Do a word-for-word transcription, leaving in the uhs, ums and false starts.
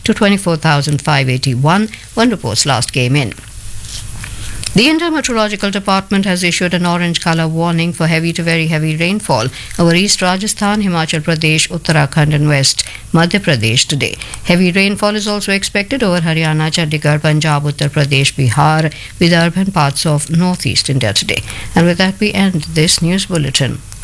to twenty-four thousand five hundred eighty-one when reports last came in. The Indian Meteorological Department has issued an orange color warning for heavy to very heavy rainfall over East Rajasthan, Himachal Pradesh, Uttarakhand and West Madhya Pradesh today. Heavy rainfall is also expected over Haryana, Chandigarh, Punjab, Uttar Pradesh, Bihar, Vidarbha and parts of northeast India today. And with that we end this news bulletin.